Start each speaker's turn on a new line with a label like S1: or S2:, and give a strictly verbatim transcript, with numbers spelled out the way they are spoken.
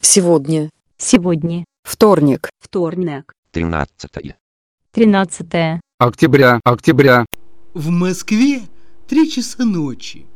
S1: Сегодня.
S2: Сегодня.
S1: Вторник.
S2: Вторник.
S3: тринадцатое.
S2: Тринадцатое.
S4: Октября, октября.
S5: В Москве три часа ночи.